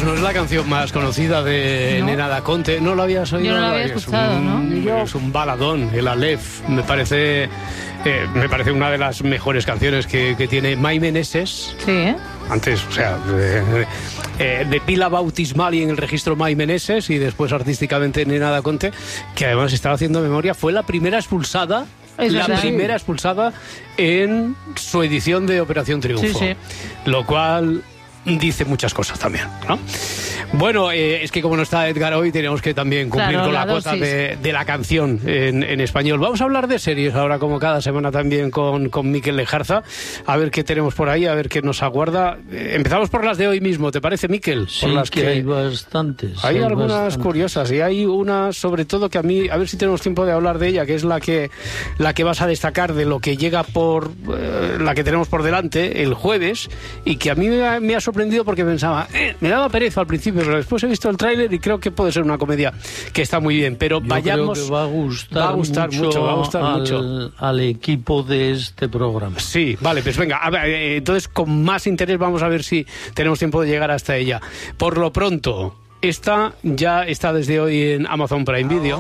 no es la canción más conocida de Nena Da Conte. ¿No lo habías oído? Yo no lo había escuchado, ¿no? Es un baladón, el Aleph. Me parece una de las mejores canciones que tiene Mai Meneses. Sí, ¿eh? Antes, o sea, de pila bautismal y en el registro Mai Meneses, y después artísticamente Nena Da Conte, que además estaba haciendo memoria, fue la primera expulsada. Primera expulsada en su edición de Operación Triunfo. Sí. Lo cual dice muchas cosas también, ¿no? Bueno, es que como no está Edgar hoy, tenemos que también cumplir con la cosa de la canción en español. Vamos a hablar de series ahora, como cada semana también con Mikel Lejarza. A ver qué tenemos por ahí, a ver qué nos aguarda. Empezamos por las de hoy mismo, ¿te parece, Mikel? Sí, por las que hay bastantes. Hay algunas bastantes curiosas, y hay una sobre todo que a mí, a ver si tenemos tiempo de hablar de ella, que es la que vas a destacar de lo que llega por la que tenemos por delante el jueves, y que a mí me ha sorprendido porque pensaba, me daba pereza al principio, pero después he visto el tráiler y creo que puede ser una comedia que está muy bien, pero yo vayamos... creo que va a gustar mucho al equipo de este programa. Sí, vale, pues venga, a ver, entonces con más interés vamos a ver si tenemos tiempo de llegar hasta ella. Por lo pronto, esta ya está desde hoy en Amazon Prime Video.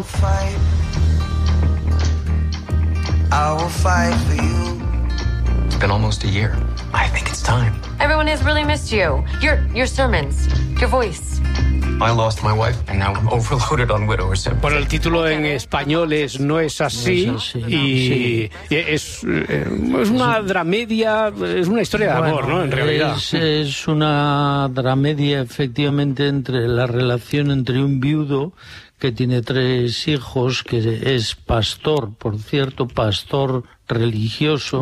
It's been almost a year. I think it's time. Everyone has really missed you. Your sermons, your voice. I lost my wife, and now I'm overloaded on widowers. Bueno, el título en español es No es así, y es una dramedia, es una historia de amor, ¿no? En realidad. Es una dramedia, efectivamente, entre la relación entre un viudo que tiene 3 hijos, que es pastor, por cierto, pastor religioso.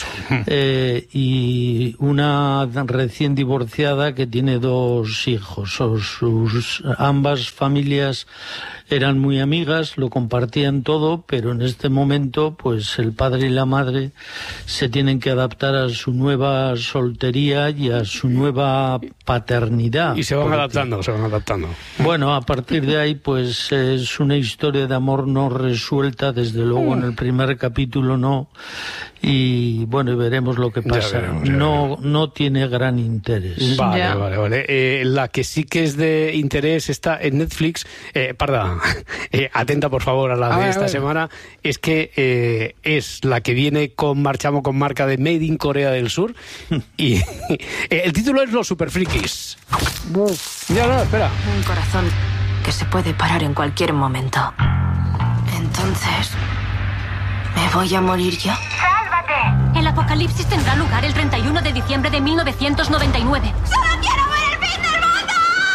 Y una recién divorciada que tiene 2 hijos. Ambas familias eran muy amigas, lo compartían todo, pero en este momento, pues el padre y la madre se tienen que adaptar a su nueva soltería y a su nueva paternidad. Y se van adaptando. Bueno, a partir de ahí, pues es una historia de amor no resuelta, desde luego en el primer capítulo no. Y bueno, veremos lo que pasa. No tiene gran interés. Vale. La que sí que es de interés está en Netflix. Atenta por favor a la de esta semana. Es que es la que viene con marca de Made in Corea del Sur. Y el título es Los Superfrikis. Espera. Un corazón que se puede parar en cualquier momento. Entonces, ¿me voy a morir yo? ¡Sálvate! El apocalipsis tendrá lugar el 31 de diciembre de 1999. ¡Solo quiero ver el fin del mundo!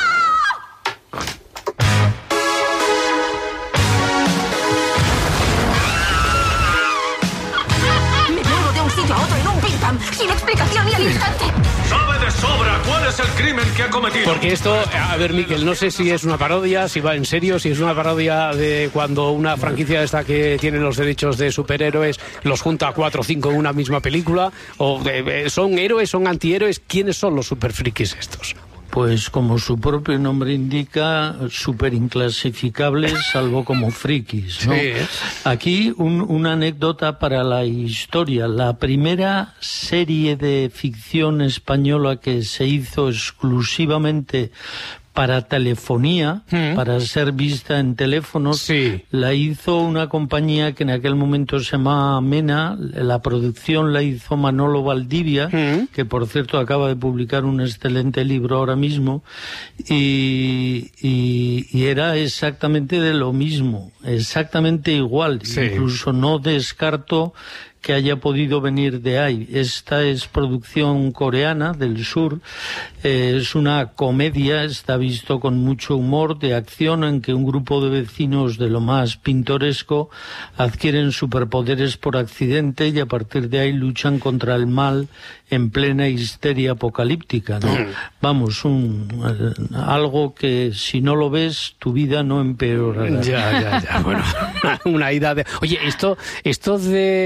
Me muevo de un sitio a otro en un pim-pam, sin explicación y al instante. ¡Sabe de sobra cuál es el crimen que ha cometido! Porque esto, a ver, Mikel, no sé si es una parodia, si va en serio, si es una parodia de cuando una franquicia esta que tiene los derechos de superhéroes los junta a 4 o 5 en una misma película, o son héroes, son antihéroes. ¿Quiénes son los superfrikis estos? Pues como su propio nombre indica, súper inclasificables, salvo como frikis, ¿no? Sí. Aquí una anécdota para la historia. La primera serie de ficción española que se hizo exclusivamente para telefonía, para ser vista en teléfonos, la hizo una compañía que en aquel momento se llamaba Mena. La producción la hizo Manolo Valdivia, que por cierto acaba de publicar un excelente libro ahora mismo, y era exactamente de lo mismo, exactamente igual. Incluso no descarto que haya podido venir de ahí. Esta es producción coreana del sur, es una comedia, está visto con mucho humor, de acción, en que un grupo de vecinos de lo más pintoresco adquieren superpoderes por accidente y a partir de ahí luchan contra el mal en plena histeria apocalíptica, ¿no? Vamos, algo que si no lo ves, tu vida no empeorará. Ya, bueno, una ida de... Oye, esto de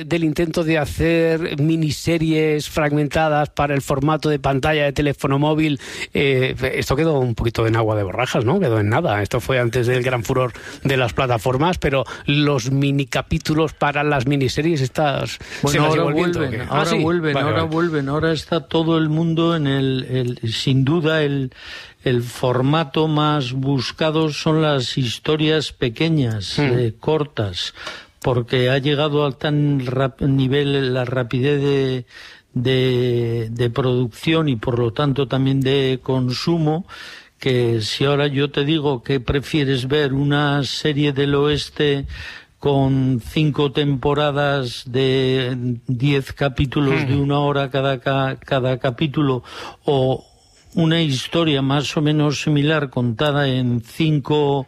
del intento de hacer miniseries fragmentadas para el formato de pantalla de teléfono móvil, esto quedó un poquito en agua de borrajas, ¿no? Quedó en nada. Esto fue antes del gran furor de las plataformas, pero los mini capítulos para las miniseries estas... Bueno, ahora vuelven. Ahora está todo el mundo en sin duda el formato más buscado son las historias pequeñas, cortas, porque ha llegado al tan nivel la rapidez de producción y por lo tanto también de consumo, que si ahora yo te digo que prefieres ver una serie del oeste con 5 temporadas de 10 capítulos de 1 hora cada capítulo, o una historia más o menos similar contada en 5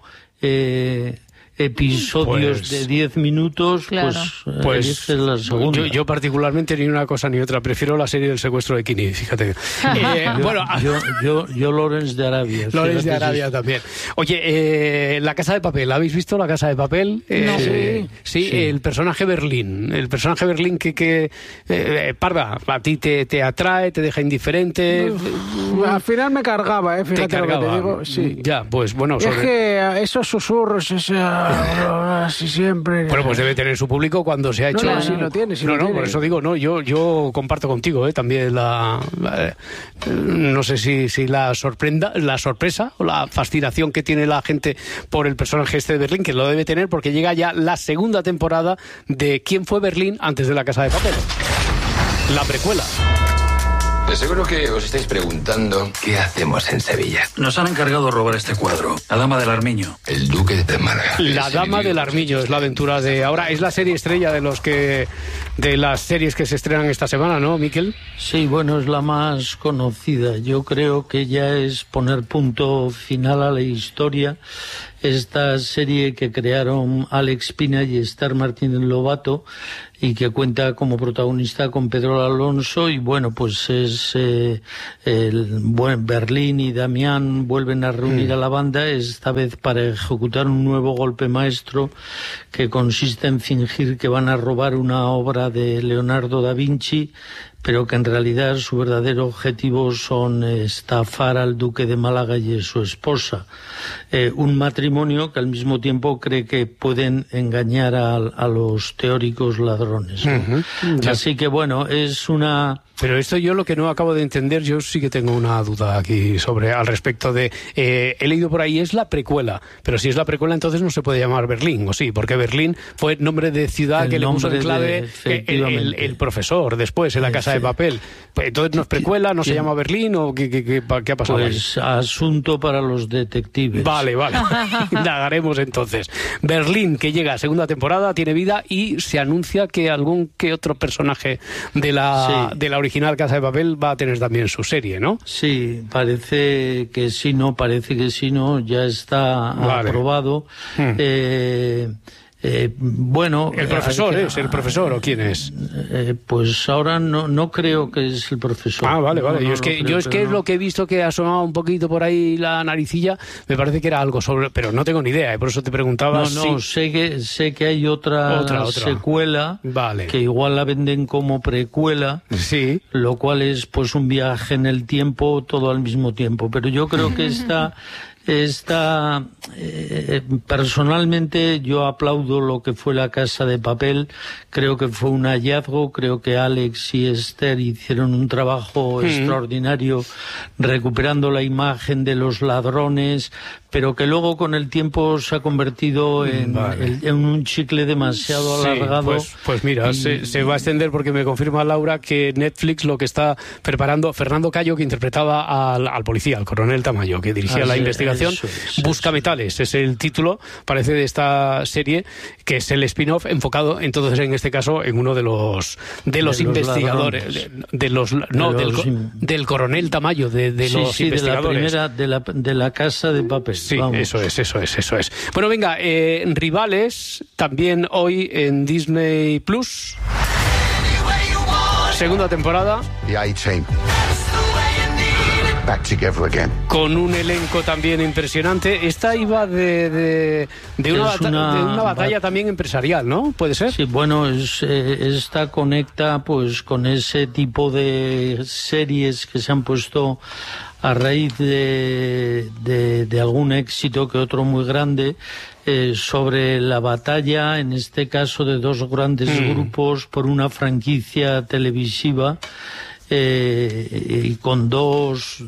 episodios de 10 minutos, claro. pues es la segunda. Yo particularmente ni una cosa ni otra, prefiero la serie del secuestro de Kini, fíjate. Yo Lawrence de Arabia. Lawrence de Arabia también. Oye, La Casa de Papel, ¿habéis visto La Casa de Papel? No. Sí, el personaje Berlín. El personaje Berlín que Parda, a ti te atrae, te deja indiferente. Al final me cargaba, fíjate lo que te digo. Sí. Ya, pues bueno. Es que esos susurros, así siempre. Bueno, pues debe tener su público cuando se ha hecho. No, sí lo tiene. Por eso digo, yo comparto contigo, también no sé si la sorpresa o la fascinación que tiene la gente por el personaje este de Berlín, que lo debe tener porque llega ya la segunda temporada de ¿Quién fue Berlín antes de La Casa de Papel? La precuela. De seguro que os estáis preguntando qué hacemos en Sevilla. Nos han encargado robar este cuadro, La Dama del Armiño. El Duque de Málaga. La Dama del Armiño es la aventura de ahora. Es la serie estrella de las series que se estrenan esta semana, ¿no, Miquel? Sí, bueno, es la más conocida. Yo creo que ya es poner punto final a la historia. Esta serie que crearon Alex Pina y Esther Martínez Lobato, y que cuenta como protagonista con Pedro Alonso, y bueno, pues es Berlín y Damián vuelven a reunir a la banda, esta vez para ejecutar un nuevo golpe maestro que consiste en fingir que van a robar una obra de Leonardo da Vinci, pero que en realidad su verdadero objetivo son estafar al duque de Málaga y a su esposa. Un matrimonio que al mismo tiempo cree que pueden engañar a los teóricos ladrones, ¿no? Así que bueno, es una... Pero esto yo lo que no acabo de entender, yo sí que tengo una duda aquí al respecto de... he leído por ahí, es la precuela, pero si es la precuela entonces no se puede llamar Berlín, ¿o sí? Porque Berlín fue nombre de ciudad que le puso en clave el profesor después en La Casa de Papel. Entonces no es precuela, no se llama Berlín, ¿o qué ha pasado? Pues ahí? Asunto para los detectives. Vale. Indagaremos entonces. Berlín, que llega a segunda temporada, tiene vida y se anuncia que algún que otro personaje de la original Casa de Papel va a tener también su serie, ¿no? Sí, parece que sí, no, ya está aprobado. Bueno, ¿el profesor es el profesor o quién es? Pues ahora no creo que es el profesor. Vale. Yo es que es lo que he visto que ha sonado un poquito por ahí la naricilla, me parece que era algo sobre, pero no tengo ni idea, por eso te preguntaba. Sé que hay otra secuela, que igual la venden como precuela, sí, lo cual es pues un viaje en el tiempo todo al mismo tiempo, pero yo creo que personalmente yo aplaudo lo que fue La Casa de Papel, creo que fue un hallazgo, creo que Alex y Esther hicieron un trabajo extraordinario recuperando la imagen de los ladrones, pero que luego con el tiempo se ha convertido en un chicle demasiado alargado. Pues mira, se va a extender porque me confirma Laura que Netflix lo que está preparando, Fernando Cayo, que interpretaba al policía, al coronel Tamayo, que dirigía la investigación, Busca Metales, es el título, parece, de esta serie, que es el spin-off enfocado entonces en este caso en uno de los investigadores, del coronel Tamayo, de los investigadores. De la Casa de Papel. Sí, eso es. Bueno, venga, Rivales, también hoy en Disney Plus. Segunda temporada. The A-Team. back together again. Con un elenco también impresionante. Esta iba de una batalla también empresarial, ¿no? ¿Puede ser? Sí, bueno, esta conecta pues con ese tipo de series que se han puesto a raíz de algún éxito que otro muy grande, sobre la batalla, en este caso, de dos grandes grupos por una franquicia televisiva, y con dos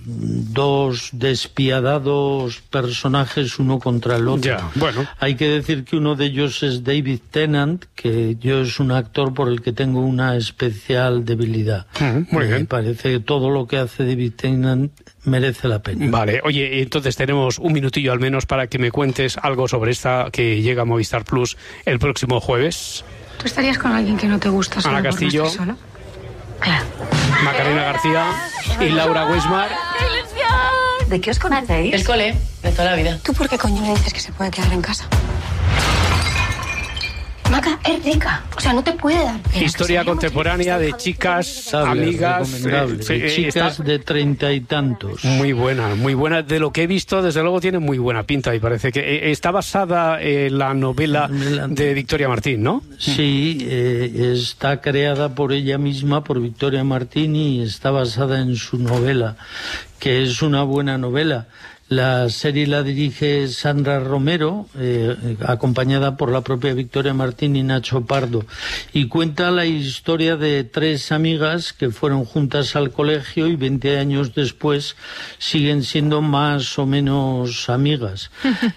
despiadados personajes uno contra el otro. Ya, bueno. Hay que decir que uno de ellos es David Tennant, que yo es un actor por el que tengo una especial debilidad. Muy bien. Me parece que todo lo que hace David Tennant merece la pena. Vale, oye, entonces tenemos un minutillo al menos para que me cuentes algo sobre esta que llega a Movistar Plus el próximo jueves. ¿Tú estarías con alguien que no te gusta solo Ana por Castillo, no estar sola? Claro. Macarena García y Laura Weismar. ¿De qué os conocéis? El cole, de toda la vida. ¿Tú por qué coño le dices que se puede quedar en casa? Maca es rica, o sea, no te puede dar pena. Historia contemporánea de chicas, amigas, chicas de 30 y tantos. Muy buena. De lo que he visto, desde luego tiene muy buena pinta y parece que está basada en la novela de Victoria Martín, ¿no? Sí, está creada por ella misma, por Victoria Martín, y está basada en su novela, que es una buena novela. La serie la dirige Sandra Romero, acompañada por la propia Victoria Martín y Nacho Pardo, y cuenta la historia de tres amigas que fueron juntas al colegio y 20 años después siguen siendo más o menos amigas.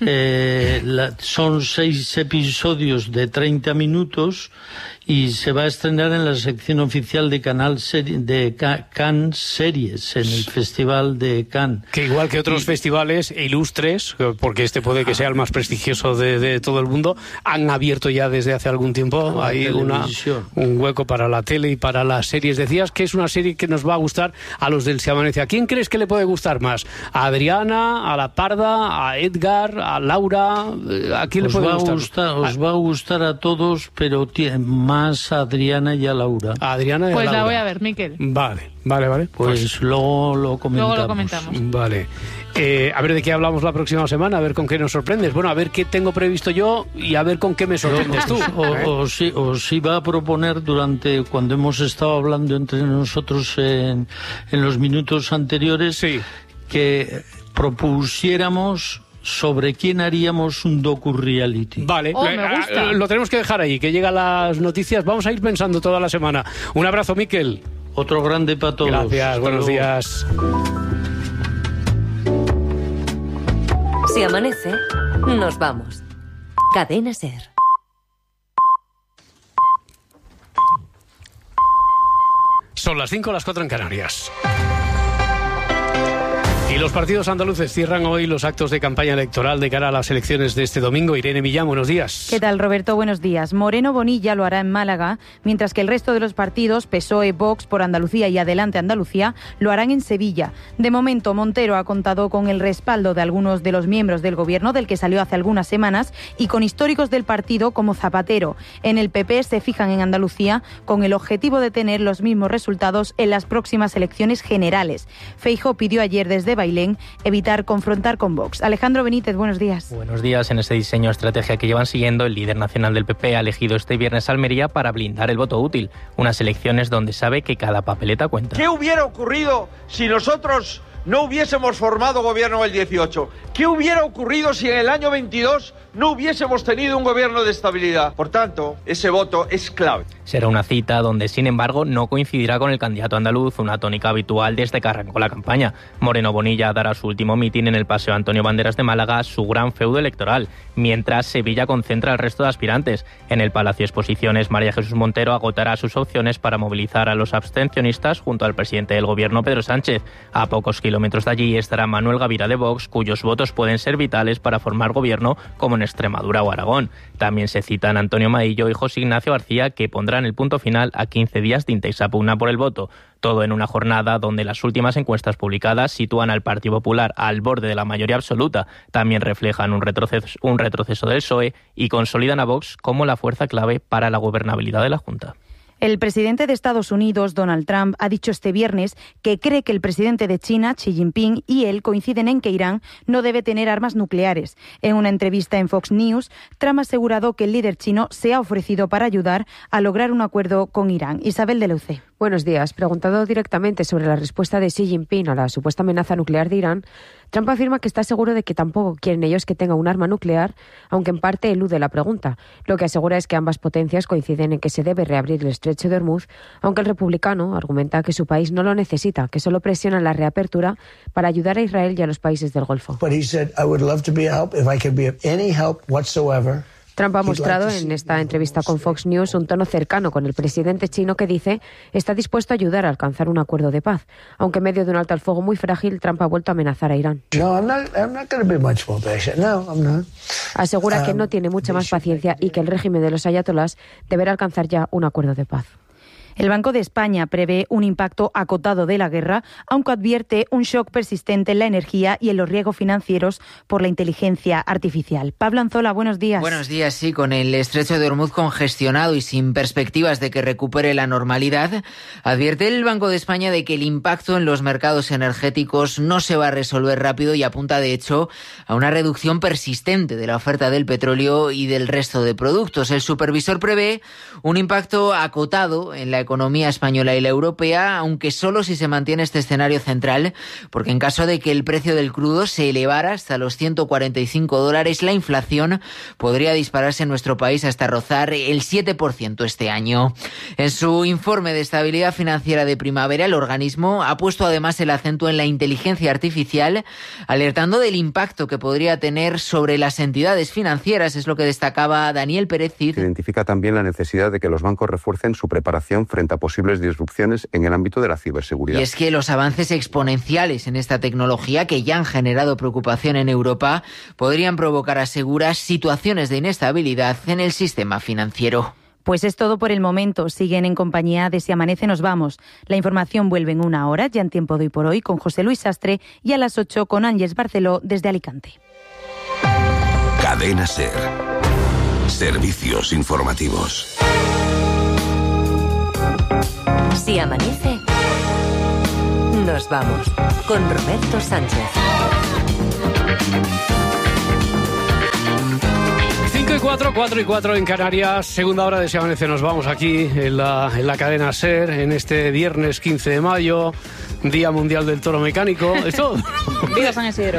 Son 6 episodios de 30 minutos y se va a estrenar en la sección oficial de Cannes Series, en el Festival de Cannes. Que igual que otros festivales ilustres, porque este puede que sea el más prestigioso de todo el mundo, han abierto ya desde hace algún tiempo ahí un hueco para la tele y para las series. Decías que es una serie que nos va a gustar a los del Se Amanece. ¿A quién crees que le puede gustar más? ¿A Adriana, a La Parda, a Edgar, a Laura? ¿A quién le puede gustar? Os va a gustar a todos, pero más a Adriana y a Laura. A Adriana y a Laura. Pues la voy a ver, Miquel. Vale. Pues luego lo comentamos. Luego lo comentamos. Vale. A ver de qué hablamos la próxima semana, a ver con qué nos sorprendes. Bueno, a ver qué tengo previsto yo y a ver con qué me sorprendes tú. Os iba a proponer cuando hemos estado hablando entre nosotros en los minutos anteriores, que propusiéramos sobre quién haríamos un docu-reality. Vale, me gusta. Lo tenemos que dejar ahí, que llegan las noticias. Vamos a ir pensando toda la semana. Un abrazo, Miquel. Otro grande para todos. Gracias, buenos días. Si amanece, nos vamos. Cadena SER. Son las 5, las 4 en Canarias. Y los partidos andaluces cierran hoy los actos de campaña electoral de cara a las elecciones de este domingo. Irene Millán, buenos días. ¿Qué tal, Roberto? Buenos días. Moreno Bonilla lo hará en Málaga, mientras que el resto de los partidos, PSOE, Vox, Por Andalucía y Adelante Andalucía, lo harán en Sevilla. De momento, Montero ha contado con el respaldo de algunos de los miembros del gobierno, del que salió hace algunas semanas, y con históricos del partido como Zapatero. En el PP se fijan en Andalucía con el objetivo de tener los mismos resultados en las próximas elecciones generales. Feijóo pidió ayer desde Bailén evitar confrontar con Vox. Alejandro Benítez, buenos días. Buenos días. En ese diseño estrategia que llevan siguiendo, el líder nacional del PP ha elegido este viernes Almería para blindar el voto útil, unas elecciones donde sabe que cada papeleta cuenta. ¿Qué hubiera ocurrido si nosotros no hubiésemos formado gobierno el 18? ¿Qué hubiera ocurrido si en el año 22 no hubiésemos tenido un gobierno de estabilidad? Por tanto, ese voto es clave. Será una cita donde, sin embargo, no coincidirá con el candidato andaluz, una tónica habitual desde que arrancó la campaña. Moreno Bonilla dará su último mitin en el Paseo Antonio Banderas de Málaga, su gran feudo electoral, mientras Sevilla concentra al resto de aspirantes. En el Palacio Exposiciones, María Jesús Montero agotará sus opciones para movilizar a los abstencionistas junto al presidente del gobierno, Pedro Sánchez. A pocos kilómetros de allí estará Manuel Gavira de Vox, cuyos votos pueden ser vitales para formar gobierno, como en Extremadura o Aragón. También se citan Antonio Maillo y José Ignacio García, que pondrán el punto final a 15 días de intensa pugna por el voto. Todo en una jornada donde las últimas encuestas publicadas sitúan al Partido Popular al borde de la mayoría absoluta. También reflejan un retroceso del PSOE y consolidan a Vox como la fuerza clave para la gobernabilidad de la Junta. El presidente de Estados Unidos, Donald Trump, ha dicho este viernes que cree que el presidente de China, Xi Jinping, y él coinciden en que Irán no debe tener armas nucleares. En una entrevista en Fox News, Trump ha asegurado que el líder chino se ha ofrecido para ayudar a lograr un acuerdo con Irán. Isabel de Leuce. Buenos días. Preguntado directamente sobre la respuesta de Xi Jinping a la supuesta amenaza nuclear de Irán, Trump afirma que está seguro de que tampoco quieren ellos que tenga un arma nuclear, aunque en parte elude la pregunta. Lo que asegura es que ambas potencias coinciden en que se debe reabrir el estrecho de Hormuz, aunque el republicano argumenta que su país no lo necesita, que solo presiona la reapertura para ayudar a Israel y a los países del Golfo. Trump ha mostrado en esta entrevista con Fox News un tono cercano con el presidente chino que dice está dispuesto a ayudar a alcanzar un acuerdo de paz. Aunque en medio de un alto al fuego muy frágil, Trump ha vuelto a amenazar a Irán. Asegura que no tiene mucha más paciencia y que el régimen de los ayatolás deberá alcanzar ya un acuerdo de paz. El Banco de España prevé un impacto acotado de la guerra, aunque advierte un shock persistente en la energía y en los riesgos financieros por la inteligencia artificial. Pablo Anzola, buenos días. Buenos días, sí, con el estrecho de Hormuz congestionado y sin perspectivas de que recupere la normalidad, advierte el Banco de España de que el impacto en los mercados energéticos no se va a resolver rápido y apunta, de hecho, a una reducción persistente de la oferta del petróleo y del resto de productos. El supervisor prevé un impacto acotado en la economía española y la europea, aunque solo si se mantiene este escenario central, porque en caso de que el precio del crudo se elevara hasta los $145, la inflación podría dispararse en nuestro país hasta rozar el 7% este año. En su informe de estabilidad financiera de primavera, el organismo ha puesto además el acento en la inteligencia artificial, alertando del impacto que podría tener sobre las entidades financieras, es lo que destacaba Daniel Pérez Cid. Se identifica también la necesidad de que los bancos refuercen su preparación frente a posibles disrupciones en el ámbito de la ciberseguridad. Y es que los avances exponenciales en esta tecnología, que ya han generado preocupación en Europa, podrían provocar, asegura, situaciones de inestabilidad en el sistema financiero. Pues es todo por el momento. Siguen en compañía de Si Amanece Nos Vamos. La información vuelve en 1 hora, ya en Tiempo de Hoy por Hoy, con José Luis Sastre, y a las 8 con Ángeles Barceló desde Alicante. Cadena SER. Servicios informativos. Si amanece, nos vamos con Roberto Sánchez. 4:04 en Canarias, segunda hora de Si Amanece. Nos vamos aquí en la cadena SER en este viernes 15 de mayo, Día Mundial del Toro Mecánico. ¿Esto? Viva San Isidro.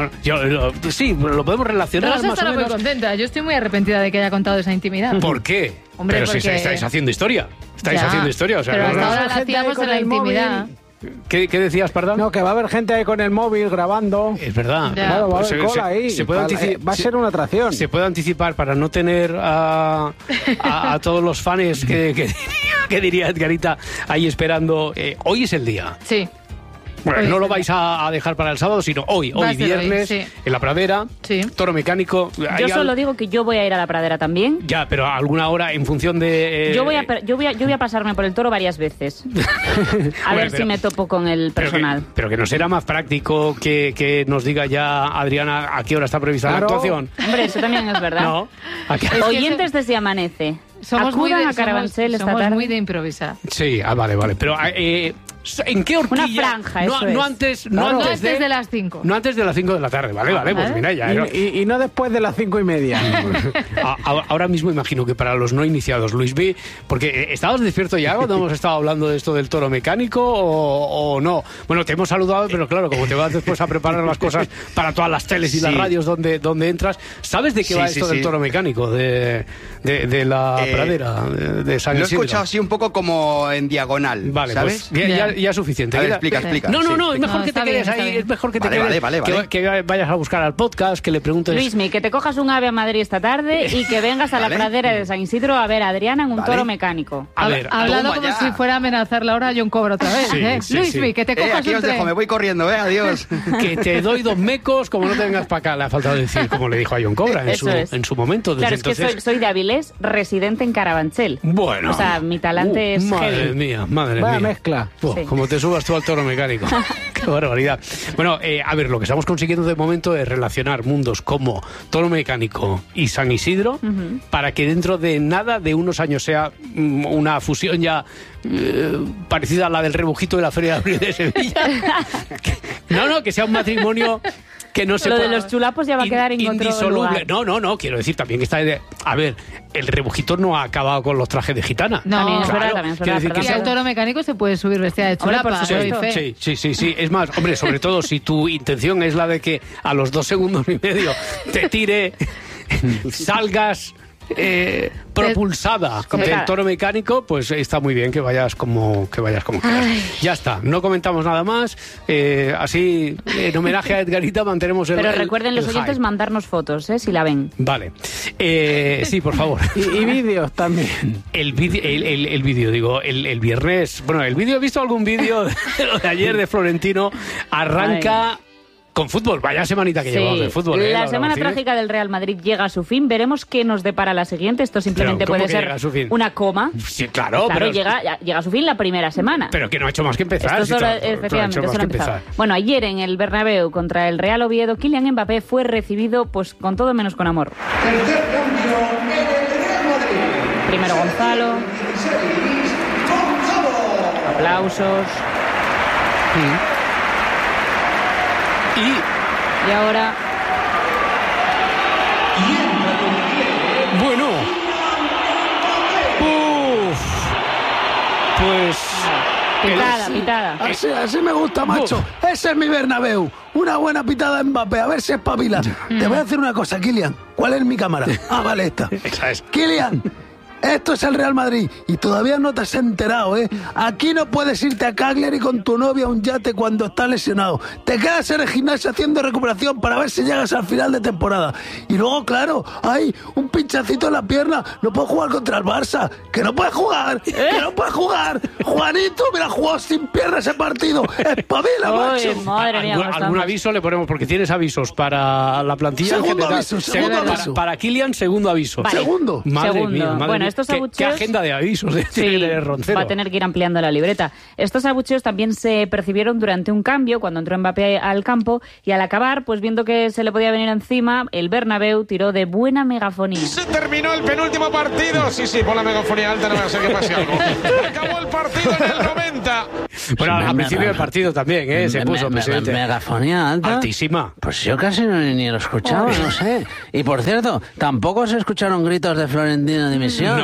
Sí, lo podemos relacionar Rosa más o estará menos. muy contenta. Yo estoy muy arrepentida de que haya contado esa intimidad. ¿Por qué? Hombre, pero porque... si estáis haciendo historia. Estáis haciendo historia. O sea, pero hasta no, ahora la hacíamos en la intimidad. ¿Qué decías, perdón? No, que va a haber gente ahí con el móvil grabando. Es verdad. Claro, va a haber cola ahí. Va a ser una atracción. Se puede anticipar para no tener a todos los fans que diría Edgarita ahí esperando. Hoy es el día. Sí. Bueno, no lo vais a dejar para el sábado, sino hoy viernes, sí. En la pradera, sí. Toro mecánico. Yo solo digo que yo voy a ir a la pradera también. Ya, pero a alguna hora en función de... Yo voy a pasarme por el toro varias veces. A ver si me topo con el personal. Pero que no será más práctico que nos diga ya Adriana a qué hora está prevista la actuación. Hombre, eso también es verdad. No. Oyentes de Si Amanece. Acudan a Carabanchel esta tarde. Somos muy de improvisar. Sí, vale. Pero... ¿en qué horquilla? Una franja, no antes de las 5. No antes de las 5 de la tarde, vale, pues mira ya. Y no después de las 5:30. Ahora mismo imagino que para los no iniciados, Luis B, porque ¿estabas despierto ya cuando hemos estado hablando de esto del toro mecánico o no? Bueno, te hemos saludado, pero claro, como te vas después a preparar las cosas para todas las teles y las radios donde entras, ¿sabes de qué va esto del toro mecánico? De la pradera de San Isidro. Lo he escuchado así un poco como en diagonal, vale, ¿sabes? Pues ya es suficiente. A ver, explica. No, es mejor que te quedes ahí. Es mejor que te quedes. Vale. Que vayas a buscar al podcast, que le preguntes. Luismi, que te cojas un ave a Madrid esta tarde y que vengas a la pradera de San Isidro a ver a Adriana en un toro mecánico. A ver, hablando como si fuera a amenazar la hora, John Cobra otra vez. Luismi, que te cojas aquí os dejo, me voy corriendo, adiós. Que te doy 2 mecos, como no te vengas para acá. Le ha faltado decir, como le dijo a John Cobra en su momento. Claro, es que soy de Avilés, residente en Carabanchel. Bueno. O sea, mi talante es madre heavy. mía. Vaya mezcla. Como te subas tú al toro mecánico. Qué barbaridad. Bueno, a ver, lo que estamos consiguiendo de momento es relacionar mundos como Toro Mecánico y San Isidro para que dentro de nada, de unos años, sea una fusión ya parecida a la del rebujito de la Feria de Abril de Sevilla. Que sea un matrimonio que no se Lo de los chulapos ya va a quedar indisoluble. No, quiero decir también que está... A ver, el rebujito no ha acabado con los trajes de gitana. No, también es verdad. Y al Toro Mecánico se puede subir vestida de chulapa. Sí. Es más, hombre, sobre todo si tu intención es la de que a los 2 segundos y medio te tire, salgas... propulsada del Toro Mecánico, pues está muy bien que vayas como quieras. Ya está, no comentamos nada más. Así, en homenaje a Edgarita, mantenemos el... Pero recuerden los oyentes hype. mandarnos fotos, si la ven. Vale. Sí, por favor. Y vídeos también. El vídeo, digo, el viernes... Bueno, el vídeo, he visto algún vídeo de lo de ayer de Florentino. Arranca... Con fútbol, vaya semanita que llevamos de fútbol. La semana trágica del Real Madrid llega a su fin. Veremos qué nos depara la siguiente. Esto simplemente puede ser una coma. Sí, claro, pero llega a su fin la primera semana. Pero que no ha hecho más que empezar. Efectivamente, solo ha empezado. Bueno, ayer en el Bernabéu contra el Real Oviedo, Kylian Mbappé fue recibido pues con todo menos con amor. Tercer cambio en el Real Madrid. Primero Gonzalo. Aplausos. Y ahora... Bueno. Pues... Pitada. Así me gusta, macho. Ese es mi Bernabéu. Una buena pitada en Mbappé, a ver si espabila. Te voy a decir una cosa, Kylian. ¿Cuál es mi cámara? Ah, vale, esta. Esa es. Kylian, esto es el Real Madrid y todavía no te has enterado, ¿eh? Aquí no puedes irte a Cagliari con tu novia a un yate cuando estás lesionado. Te quedas en el gimnasio haciendo recuperación para ver si llegas al final de temporada. Y luego, claro, hay un pinchacito en la pierna. No puedes jugar contra el Barça. ¡Que no puedes jugar! ¡Que no puedes jugar! Juanito, mira, jugó sin pierna ese partido. ¡Espabila, macho! Madre mía, ¿Algún aviso le ponemos? Porque tienes avisos para la plantilla. Segundo aviso. Para Kylian, segundo aviso. Vale. Segundo. Madre mía. Bueno, estos abucheos... ¿Qué agenda de avisos tiene Roncero? Va a tener que ir ampliando la libreta. Estos abucheos también se percibieron durante un cambio, cuando entró Mbappé al campo, y al acabar, pues viendo que se le podía venir encima, el Bernabéu tiró de buena megafonía. Se terminó el penúltimo partido. Sí, pon la megafonía alta, no va a ser que pase algo. Acabó el partido en el 90. Bueno, al principio del partido también, se puso presidente. ¿Megafonía alta? Altísima. Pues yo casi ni lo escuchaba, no sé. Y por cierto, tampoco se escucharon gritos de Florentino de dimisión,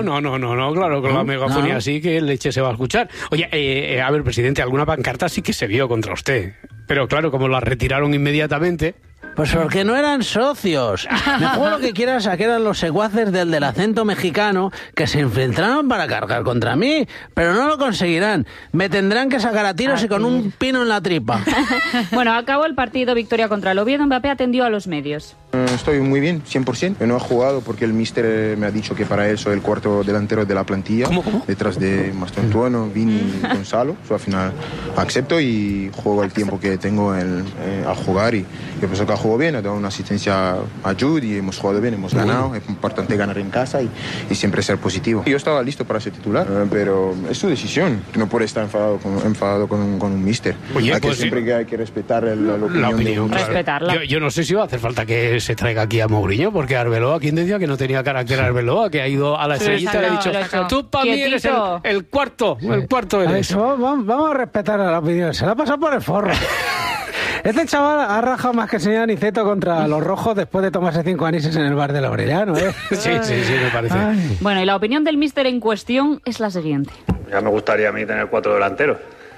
No, claro, con la megafonía sí que leche se va a escuchar. Oye, a ver, presidente, alguna pancarta sí que se vio contra usted. Pero claro, como la retiraron inmediatamente... Pues porque no eran socios. Me juego lo que quieras a que eran los secuaces del acento mexicano que se infiltraron para cargar contra mí, pero no lo conseguirán. Me tendrán que sacar a tiros y con un pino en la tripa. Bueno, acabó el partido, victoria contra el Oviedo. Mbappé atendió a los medios. Estoy muy bien, 100%. No he jugado porque el míster me ha dicho que para él soy el cuarto delantero de la plantilla. ¿Cómo? Detrás de Mastantuono, Vini y Gonzalo. Al final acepto y juego el tiempo que tengo a jugar. Y yo pienso que jugado bien, ha dado una asistencia a Jude y hemos jugado bien, hemos ganado. Es importante ganar en casa y siempre ser positivo. Yo estaba listo para ser titular, pero es su decisión. No puede estar enfadado con un míster. Oye, pues siempre que hay que respetar la opinión. Claro. Respetarla. Yo no sé si va a hacer falta que se traiga aquí a Mourinho, porque Arbeloa, ¿quién decía que no tenía carácter Arbeloa? Que ha ido a la estrellita y le ha dicho, tú para mí eres el cuarto eres. Vamos a respetar a la opinión. Se la ha pasado por el forro. Este chaval ha rajado más que el señor Aniceto contra los rojos después de tomarse 5 anises en el bar del Aureliano, ¿eh? Sí, me parece. Ay. Bueno, y la opinión del míster en cuestión es la siguiente. Ya me gustaría a mí tener 4 delanteros.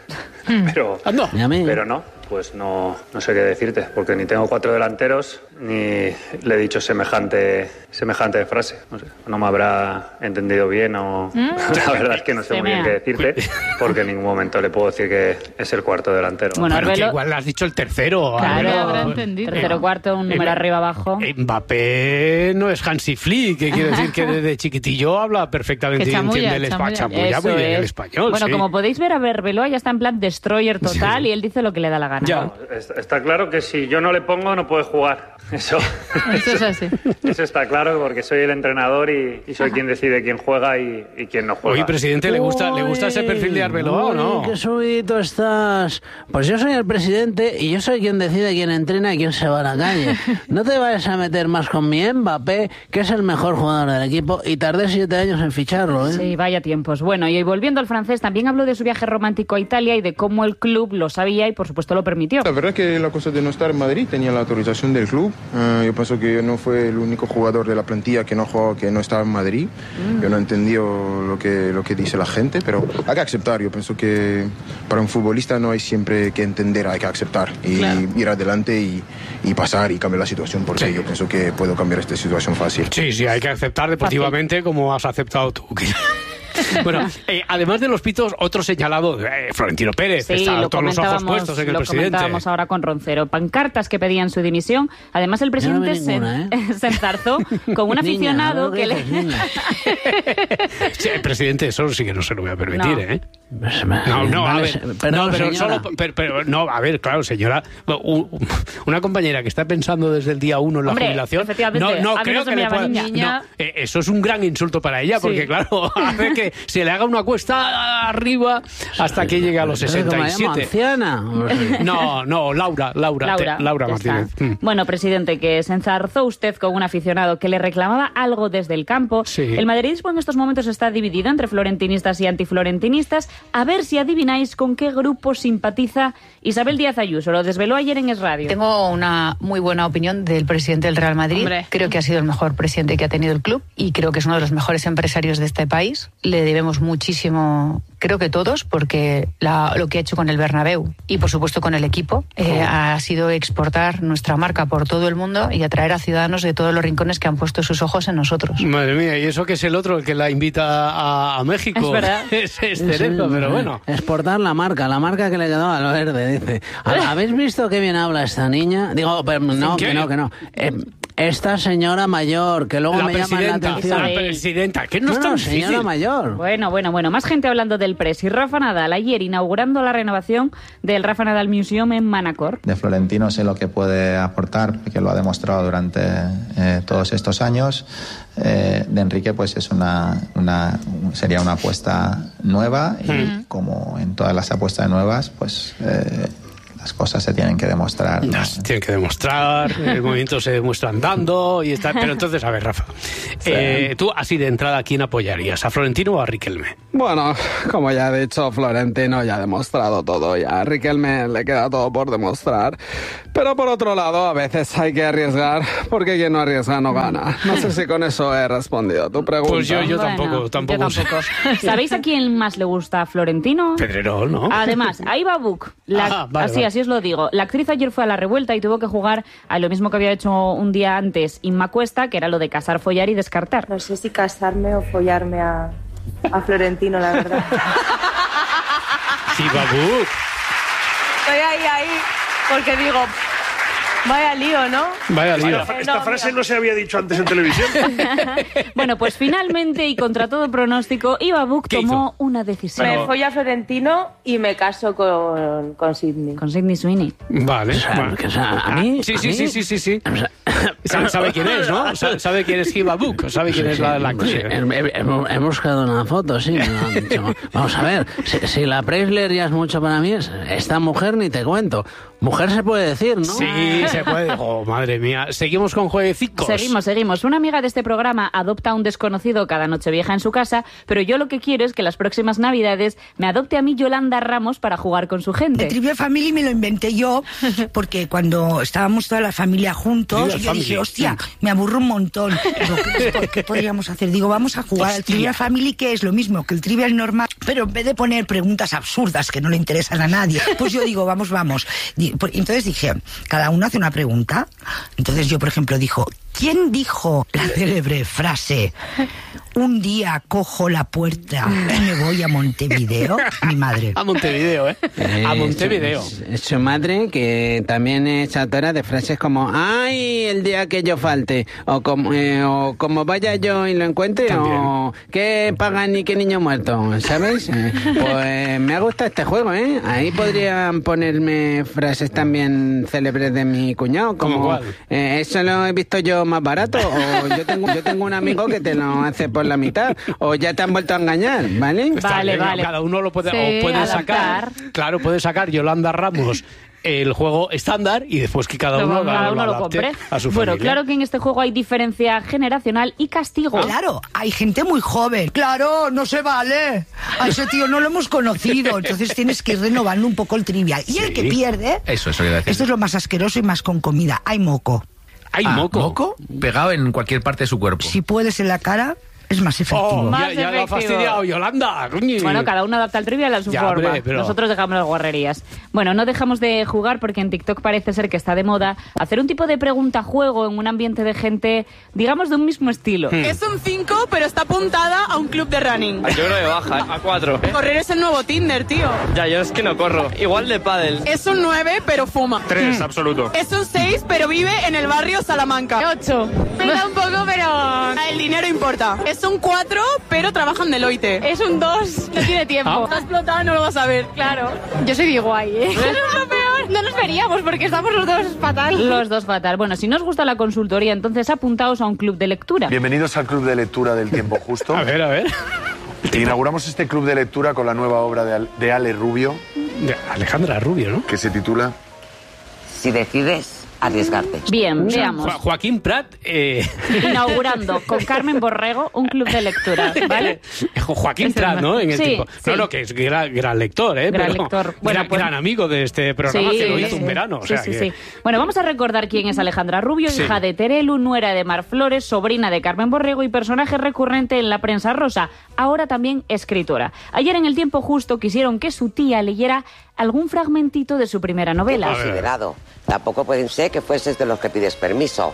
Pero no, pues no sé qué decirte, porque ni tengo 4 delanteros, ni le he dicho semejante frase. No me habrá entendido bien o... La verdad es que no sé muy bien qué decirte, porque en ningún momento le puedo decir que es el cuarto delantero. Bueno, que igual le has dicho el tercero. Claro, habrá entendido. Tercero, cuarto, un número arriba, abajo. Mbappé no es Hansi Flick, que quiere decir que desde chiquitillo habla perfectamente y entiende el español. Chamulla muy bien el español. Bueno, sí. como podéis ver, Arbeloa ya está en plan destroyer total y él dice lo que le da la gana. gana. Ya. Está claro que si yo no le pongo, no puede jugar. Eso es así. Eso está claro, porque soy el entrenador y soy quien decide quién juega y quién no juega. Oye, presidente, ¿le gusta ese perfil de Arbeloa o no? Qué subidito estás. Pues yo soy el presidente y yo soy quien decide quién entrena y quién se va a la calle. No te vayas a meter más con mi Mbappé, que es el mejor jugador del equipo, y tardé 7 años en ficharlo, ¿eh? Sí, vaya tiempos. Bueno, y volviendo al francés, también habló de su viaje romántico a Italia y de cómo el club lo sabía y, por supuesto, lo permitió. La verdad es que la cosa de no estar en Madrid tenía la autorización del club. Yo pienso que no fue el único jugador de la plantilla que no estaba en Madrid. Yo no entendí lo que dice la gente, pero hay que aceptar. Yo pienso que para un futbolista no hay siempre que entender, hay que aceptar y ir adelante y pasar y cambiar la situación, porque yo pienso que puedo cambiar esta situación fácil. Sí, hay que aceptar deportivamente como has aceptado tú. Bueno, además de los pitos, otro señalado, Florentino Pérez, está todos los ojos puestos en el presidente. Lo comentábamos ahora con Roncero. Pancartas que pedían su dimisión. Además, el presidente se enzarzó con un aficionado que le... Sí, el presidente, eso sí que no se lo voy a permitir, ¿eh? A ver, claro, señora, una compañera que está pensando desde el día 1 en la jubilación, no creo que le pueda... eso es un gran insulto para ella, porque claro, hace que se le haga una cuesta arriba hasta que llegue a los 67. ¿Anciana? No, Laura Martínez. Bueno, presidente, que se enzarzó usted con un aficionado que le reclamaba algo desde el campo. Sí. El madridismo en estos momentos está dividido entre florentinistas y antiflorentinistas. A ver si adivináis con qué grupo simpatiza Isabel Díaz Ayuso. Lo desveló ayer en Es Radio. Tengo una muy buena opinión del presidente del Real Madrid. Hombre. Creo que ha sido el mejor presidente que ha tenido el club y creo que es uno de los mejores empresarios de este país. Le debemos muchísimo, creo que todos, porque lo que ha hecho con el Bernabéu y por supuesto con el equipo ha sido exportar nuestra marca por todo el mundo y atraer a ciudadanos de todos los rincones que han puesto sus ojos en nosotros. Madre mía, y eso que es el otro el que la invita a México. Es verdad. Es Cerezo, pero bueno. Exportar la marca que le quedó al verde, dice. ¿Habéis visto qué bien habla esta niña? Digo, pero no, que no. Esta señora mayor, que luego me llama la atención. La presidenta, que no es tan difícil. Señora mayor. Bueno. Más gente hablando del Press. Y Rafa Nadal, ayer inaugurando la renovación del Rafa Nadal Museum en Manacor. De Florentino sé lo que puede aportar, porque lo ha demostrado durante todos estos años. De Enrique, pues es sería una apuesta nueva y como en todas las apuestas nuevas, pues... las cosas se tienen que demostrar, ¿no? Tienen que demostrar, el movimiento se demuestra andando y está. Pero entonces, a ver, Rafa, tú así de entrada, ¿a quién apoyarías? ¿A Florentino o a Riquelme? Bueno, como ya he dicho, Florentino ya ha demostrado todo, ya a Riquelme le queda todo por demostrar. Pero por otro lado, a veces hay que arriesgar, porque quien no arriesga no gana. No sé si con eso he respondido a tu pregunta. Pues yo tampoco. ¿Sabéis a quién más le gusta a Florentino? Pedrerol, ¿no? Además, a Iva Buch. Así os lo digo. La actriz ayer fue a la revuelta y tuvo que jugar a lo mismo que había hecho un día antes Inma Cuesta, que era lo de casar, follar y descartar. No sé si casarme o follarme a Florentino, la verdad. Sí, Babu. Estoy ahí, porque digo... Vaya lío, ¿no? Vaya lío. Esta frase no se había dicho antes en televisión. Bueno, pues finalmente y contra todo pronóstico, Iva Buch tomó una decisión. Me follo a Florentino y me caso con Sidney. Con Sidney Sweeney. Vale. ¿A mí? Sí. ¿Sabe quién es, no? ¿Sabe quién es Iva Buch? ¿Sabe quién es la actriz? He buscado una foto, sí. Vamos a ver, si la Preisler ya es mucho para mí, esta mujer ni te cuento. Mujer se puede decir, ¿no? Sí, se puede. Oh, madre mía. Seguimos con jueguecicos. Seguimos. Una amiga de este programa adopta a un desconocido cada Nochevieja en su casa, pero yo lo que quiero es que las próximas Navidades me adopte a mí Yolanda Ramos para jugar con su gente. El Trivial Family me lo inventé yo, porque cuando estábamos toda la familia juntos, yo dije, hostia, me aburro un montón. Digo, ¿qué podríamos hacer? Digo, vamos a jugar al Trivial Family, que es lo mismo que el Trivial normal, pero en vez de poner preguntas absurdas que no le interesan a nadie, pues yo digo, vamos. Entonces dije, cada uno hace una pregunta. Entonces yo, por ejemplo, ¿Quién dijo la célebre frase: un día cojo la puerta y me voy a Montevideo? Mi madre. A Montevideo, ¿eh? A Montevideo. Su madre, que también es autora de frases como ¡ay, el día que yo falte! O como vaya yo y lo encuentre, también. O ¿qué pagan y qué niño muerto? ¿Sabes? Pues me ha gustado este juego, ¿eh? Ahí podrían ponerme frases también célebres de mi cuñado, como ¿cuál? Eso lo he visto yo más barato, o yo tengo un amigo que te lo hace por la mitad, o ya te han vuelto a engañar, ¿vale? Vale. Cada uno lo puede, o puede sacar. Claro, puede sacar Yolanda Ramos el juego estándar y después que cada uno lo compre a su familia. Bueno, claro que en este juego hay diferencia generacional y castigo. Claro, hay gente muy joven. Claro, no se vale. A ese tío no lo hemos conocido, entonces tienes que ir renovando un poco el trivial. Y el que pierde, eso iba a decir. Esto es lo más asqueroso y más con comida, hay moco. ¿Hay moco? ¿Moco? Pegado en cualquier parte de su cuerpo. Si puedes en la cara, es más efectivo. Ya lo ha fastidiado Yolanda. Bueno, cada uno adapta el trivial a su forma. Nosotros dejamos las guarrerías. Bueno, no dejamos de jugar porque en TikTok parece ser que está de moda hacer un tipo de pregunta-juego en un ambiente de gente, digamos, de un mismo estilo. Es un 5, pero está apuntada a un club de running. Yo creo que baja, a 4. Correr es el nuevo Tinder, tío. Ya, yo es que no corro. Igual de pádel. Es un 9, pero fuma. 3, absoluto. Es un 6, pero vive en el barrio Salamanca. 8. Me da un poco, pero el dinero importa. Es un 4, pero trabaja en Deloitte. Es un 2, no tiene tiempo. Está explotado, no lo vas a ver. Claro. Yo soy de Iguay, ¿eh? Es lo peor. No nos veríamos porque estamos los dos fatal. Los dos fatal. Bueno, si no os gusta la consultoría, entonces apuntaos a un club de lectura. Bienvenidos al club de lectura del Tiempo Justo. A ver. Inauguramos este club de lectura con la nueva obra de Ale Rubio. De Alejandra Rubio, ¿no? Que se titula Si decides arriesgarte. Bien, veamos. Joaquín Prat inaugurando con Carmen Borrego un club de lectura, ¿vale? Joaquín Prat, ¿no? En el tiempo. Sí. No, que es gran lector, ¿eh? Gran lector. Bueno, gran amigo de este programa, que lo hizo un verano. Sí. Bueno, vamos a recordar quién es Alejandra Rubio, hija de Terelu, nuera de Mar Flores, sobrina de Carmen Borrego y personaje recurrente en la prensa rosa. Ahora también escritora. Ayer en el Tiempo Justo quisieron que su tía leyera algún fragmentito de su primera novela. Considerado. Tampoco pueden ser que fueses de los que pides permiso.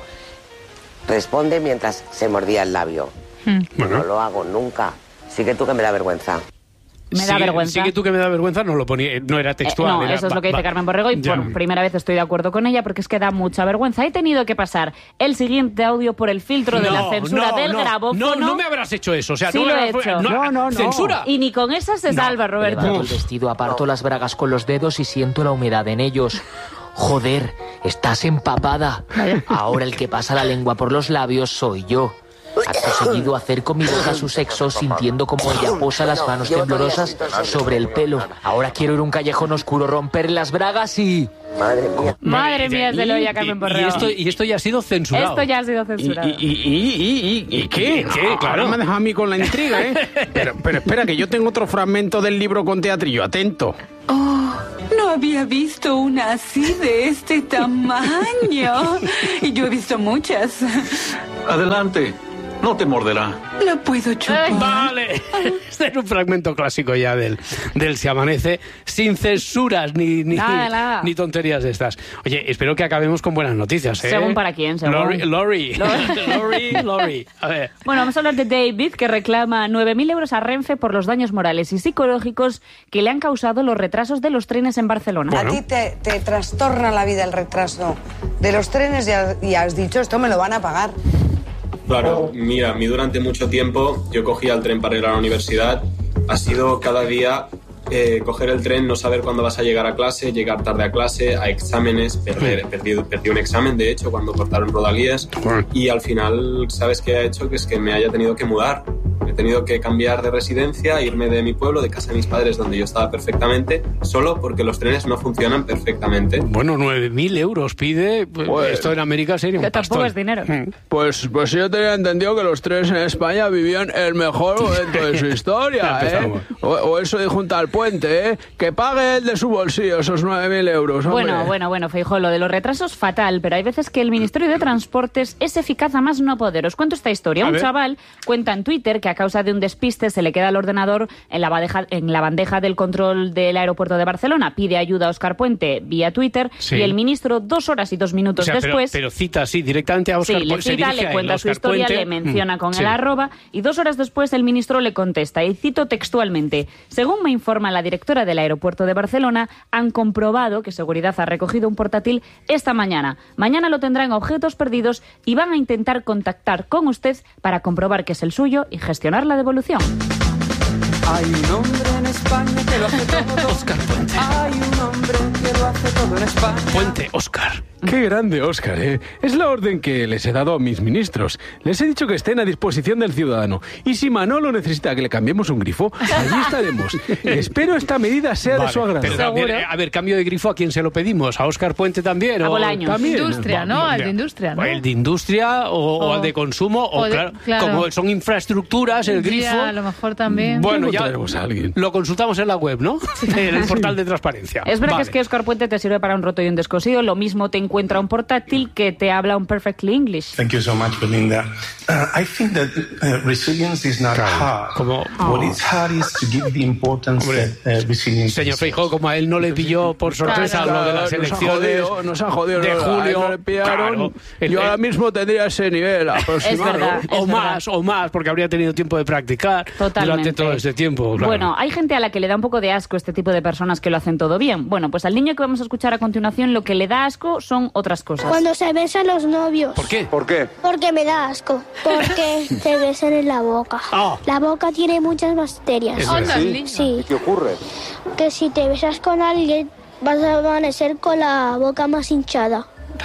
Responde mientras se mordía el labio. No lo hago nunca. Sigue tú que me da vergüenza. Me da vergüenza. Sí, que tú que me da vergüenza no lo ponía, no era textual. No, eso es lo que dice Carmen Borrego y por primera vez estoy de acuerdo con ella porque es que da mucha vergüenza. He tenido que pasar el siguiente audio por el filtro de la censura del grabófono. No me habrás hecho eso. O sea, sí lo he hecho. No. ¿Censura? Y ni con esa se salva, Roberto. Levanto el vestido, aparto las bragas con los dedos y siento la humedad en ellos. Joder, estás empapada. Ahora el que pasa la lengua por los labios soy yo. Acto seguido acerco mi boca a su sexo sintiendo como ella posa las manos temblorosas sobre el pelo. Ahora quiero ir a un callejón oscuro, romper las bragas y... Madre mía, se lo oye a Carmen Borrego. Y esto ya ha sido censurado. Esto ya ha sido censurado. ¿Y qué? Claro, me ha dejado a mí con la intriga, ¿eh? Pero espera, que yo tengo otro fragmento del libro con teatrillo, atento. No había visto una así de este tamaño. Y yo he visto muchas. Adelante, no te morderá. La puedo chupar. Vale. Este es un fragmento clásico ya del Se Amanece, sin censuras ni tonterías de estas. Oye, espero que acabemos con buenas noticias, ¿eh? Según para quién, según. Lori. A ver. Bueno, vamos a hablar de David, que reclama 9.000 euros a Renfe por los daños morales y psicológicos que le han causado los retrasos de los trenes en Barcelona. A ti te trastorna la vida el retraso de los trenes y has dicho, esto me lo van a pagar. Claro, mira, a mí durante mucho tiempo yo cogía el tren para ir a la universidad. Ha sido cada día coger el tren, no saber cuándo vas a llegar a clase, llegar tarde a clase, a exámenes, perdí un examen de hecho cuando cortaron Rodalías y al final, ¿sabes qué ha hecho? Que es que me haya tenido que mudar. He tenido que cambiar de residencia, irme de mi pueblo, de casa de mis padres, donde yo estaba perfectamente, solo porque los trenes no funcionan perfectamente. Bueno, 9.000 euros pide, pues, esto en América sería un que tampoco es dinero. Pues yo tenía entendido que los trenes en España vivían el mejor momento de su historia, ¿eh? O eso dijo un tal Puente, ¿eh? Que pague él de su bolsillo esos 9.000 euros, hombre. Bueno, Feijóo, lo de los retrasos fatal, pero hay veces que el Ministerio de Transportes es eficaz a más no poder. Os cuento esta historia. Un chaval cuenta en Twitter que acaba causa de un despiste se le queda el ordenador en la bandeja del control del aeropuerto de Barcelona. Pide ayuda a Óscar Puente vía Twitter y el ministro 2 horas y 2 minutos después... Pero cita directamente a Óscar Puente. Sí, le cita, le cuenta su historia, le menciona con el arroba y 2 horas después el ministro le contesta y cito textualmente: según me informa la directora del aeropuerto de Barcelona, han comprobado que seguridad ha recogido un portátil esta mañana. Mañana lo tendrá en objetos perdidos y van a intentar contactar con usted para comprobar que es el suyo y gestionar la devolución. Hay un hombre en España que lo hace todo. Óscar Puente. Hay un hombre que lo hace todo en España. Puente, Óscar. Qué grande, Óscar, ¿eh? Es la orden que les he dado a mis ministros. Les he dicho que estén a disposición del ciudadano. Y si Manolo necesita que le cambiemos un grifo, allí estaremos. Espero esta medida sea de su agrado. Pero también, a ver, cambio de grifo, ¿a quién se lo pedimos? ¿A Óscar Puente también? A Bolaños. ¿También? Industria, ¿no? Al de industria, ¿no? El de industria o al de consumo. O claro, como son infraestructuras, el grifo... a lo mejor también. Bueno, ya lo consultamos en la web, ¿no? En el portal de transparencia. Es verdad que es que Óscar Puente te sirve para un roto y un descosido. Lo mismo te encuentra un portátil que te habla un perfectly English. Thank you so much, Belinda. I think that resilience is not hard. What is hard is to give the importance that resilience. Señor Feijóo, como a él no le pilló por sorpresa lo de las elecciones nos han jodido de julio, no le pillaron. Yo ahora mismo tendría ese nivel aproximado. Es verdad, o más, porque habría tenido tiempo de practicar durante todo este tiempo. Claro. Bueno, hay gente a la que le da un poco de asco este tipo de personas que lo hacen todo bien. Bueno, pues al niño que vamos a escuchar a continuación lo que le da asco son otras cosas. Cuando se besan los novios. ¿Por qué? ¿Por qué? Porque me da asco. Porque se besan en la boca. La boca tiene muchas bacterias. Sí. ¿Qué ocurre? Que si te besas con alguien vas a amanecer con la boca más hinchada.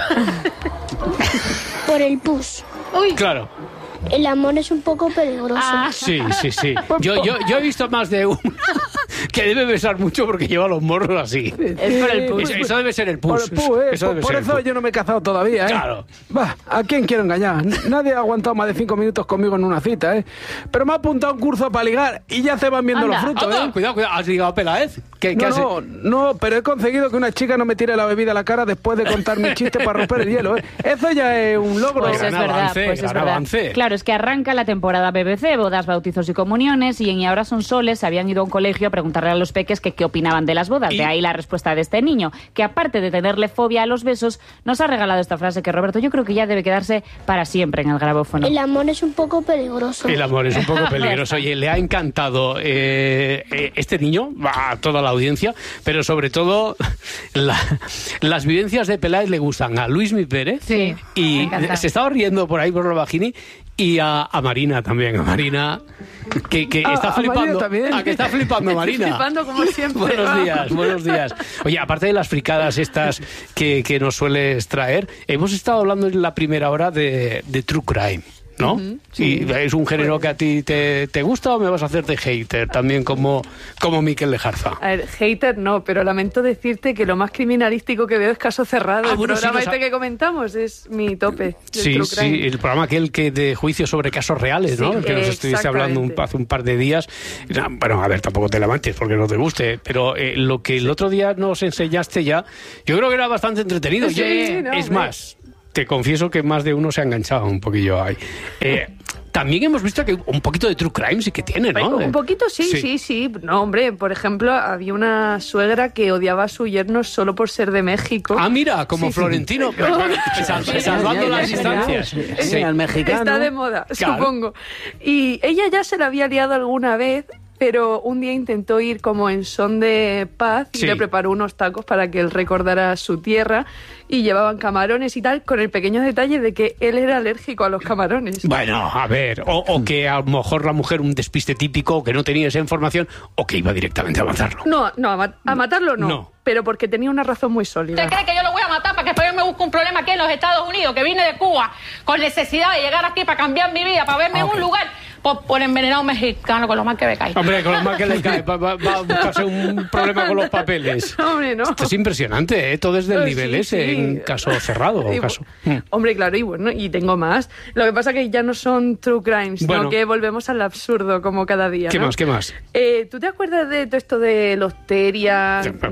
Por el pus. Claro. El amor es un poco peligroso. Sí. Yo he visto más de uno que debe besar mucho porque lleva los morros así. Es por el pus. Eso debe ser el pus. Por eso yo no me he casado todavía, ¿eh? Claro. Va, ¿a quién quiero engañar? Nadie ha aguantado más de 5 minutos conmigo en una cita, ¿eh? Pero me ha apuntado a un curso para ligar y ya se van viendo los frutos, ¿eh? Cuidado. ¿Has ligado a Peláez? No, pero he conseguido que una chica no me tire la bebida a la cara después de contar mi chiste para romper el hielo, ¿eh? Eso ya es un logro. Pues es verdad. Avance. Claro, es que arranca la temporada BBC, bodas, bautizos y comuniones, y en Y ahora son soles se habían ido a un colegio a preguntarle a los peques que qué opinaban de las bodas. De ahí la respuesta de este niño, que aparte de tenerle fobia a los besos, nos ha regalado esta frase que, Roberto, yo creo que ya debe quedarse para siempre en el grabófono. El amor es un poco peligroso. El amor es un poco peligroso. Oye, le ha encantado este niño, a toda la audiencia, pero sobre todo las vivencias de Peláez le gustan a Luismi Pérez. Sí, y se estaba riendo por ahí por Lavagini. Y a Marina también, a Marina, que está flipando. ¿A que está flipando, Marina? Estoy flipando como siempre. Buenos días. Oye, aparte de las fricadas estas que nos sueles traer, hemos estado hablando en la primera hora de True Crime, ¿no? Sí. ¿Es un género que a ti te gusta o me vas a hacer de hater también como Miquel Lejarza? A ver, hater no, pero lamento decirte que lo más criminalístico que veo es Caso Cerrado. El programa que comentamos es mi tope. Sí, el programa aquel que de juicio sobre casos reales, ¿no? Que nos estuviste hablando hace un par de días. Bueno, a ver, tampoco te levantes porque no te guste, pero lo que el otro día nos enseñaste ya, yo creo que era bastante entretenido. Es más, te confieso que más de uno se ha enganchado un poquillo ahí. También hemos visto que un poquito de True Crime sí que tiene, ¿no? Un poquito sí. No, hombre, por ejemplo, había una suegra que odiaba a su yerno solo por ser de México. Ah, mira, como Florentino. Salvando las distancias. Sí, al mexicano. Está de moda, supongo. Y ella ya se la había liado alguna vez, pero un día intentó ir como en son de paz y le preparó unos tacos para que él recordara su tierra y llevaban camarones y tal, con el pequeño detalle de que él era alérgico a los camarones. Bueno, a ver, o que a lo mejor la mujer un despiste típico, que no tenía esa información, o que iba directamente a matarlo. No, a matarlo no. Pero porque tenía una razón muy sólida. ¿Usted cree que yo lo voy a matar para que después yo me busque un problema aquí en los Estados Unidos, que vine de Cuba con necesidad de llegar aquí para cambiar mi vida, para verme en un lugar por envenenado mexicano, con lo mal que me cae? Hombre, con lo mal que le cae, va a buscarse un problema con los papeles. Hombre, no. Esto es impresionante, ¿eh? Todo es del nivel ese, en caso cerrado. Hombre, claro, y bueno, y tengo más. Lo que pasa es que ya no son true crimes, sino que volvemos al absurdo como cada día. ¿Qué más? ¿Tú te acuerdas de todo esto de los terias? Por favor,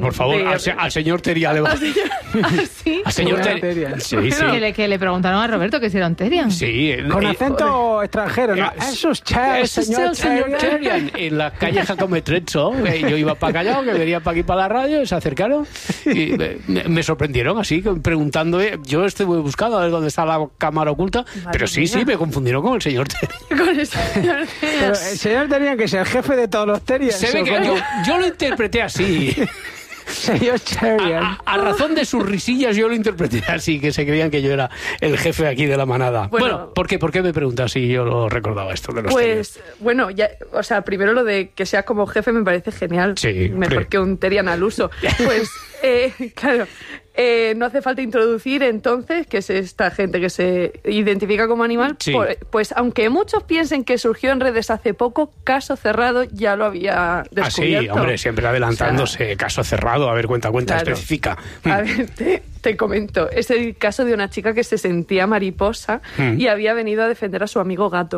al señor Terian. ¿Sí? Al señor Terian. Sí. Que le preguntaron a Roberto que si era un Terian. Sí. Con acento extranjero, ¿no? Eso es el señor Terian. En la calle Jacome Trezzo. Yo iba para Callao, que venía para aquí para la radio, se acercaron y me sorprendieron así, preguntando. Yo estuve buscando a ver dónde está la cámara oculta, pero sí, me confundieron con el señor Terian. Con el señor Terian. Pero el señor Terian, que es el jefe de todos los Terians. Se ve que yo lo interpreté así. Señor Terian. A razón de sus risillas yo lo interpreté así, que se creían que yo era el jefe aquí de la manada. Bueno, ¿por qué me preguntas si yo lo recordaba esto de los Terians? Bueno, ya, o sea, primero lo de que sea como jefe me parece genial. Sí, mejor que un Terian al uso. Pues, claro... no hace falta introducir entonces que es esta gente que se identifica como animal, sí. Pues aunque muchos piensen que surgió en redes hace poco, Caso Cerrado ya lo había descubierto. Sí, hombre, siempre adelantándose, o sea, Caso Cerrado, a ver, cuenta, claro. especifica. A ver, te comento, es el caso de una chica que se sentía mariposa y había venido a defender a su amigo gato.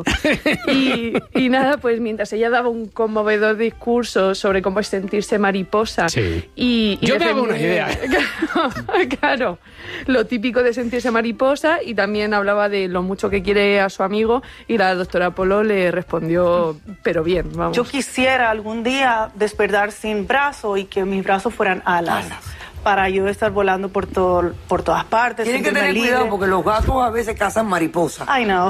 Y nada, pues mientras ella daba un conmovedor discurso sobre cómo es sentirse mariposa yo me hago una idea. Claro, lo típico de sentirse mariposa, y también hablaba de lo mucho que quiere a su amigo, y la doctora Polo le respondió, pero bien, vamos. Yo quisiera algún día despertar sin brazo y que mis brazos fueran alas. Para yo estar volando por todas partes. Tienen que tener cuidado porque los gatos a veces cazan mariposas. I know.